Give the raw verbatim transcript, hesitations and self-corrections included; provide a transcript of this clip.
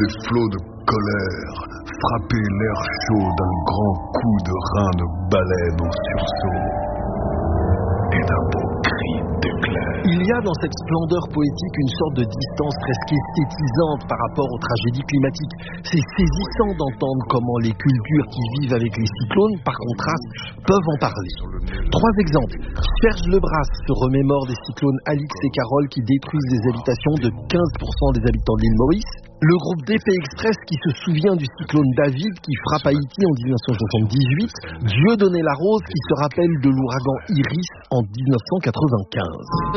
des flots de colère, frapper l'air chaud d'un grand coup de rein de baleine en sursaut et d'un beau cri d'éclair. Il y a dans cette splendeur poétique une sorte de distance presque esthétisante par rapport aux tragédies climatiques. C'est saisissant d'entendre comment les cultures qui vivent avec les cyclones, par contraste, peuvent en parler. Trois exemples. Serge Lebras se remémore des cyclones Alix et Carole qui détruisent les habitations de quinze pour cent des habitants de l'île Maurice. Le groupe D P Express qui se souvient du cyclone David qui frappe Haïti en dix-neuf cent soixante-dix-huit. Dieudonné Larose qui se rappelle de l'ouragan Iris en dix-neuf cent quatre-vingt-quinze.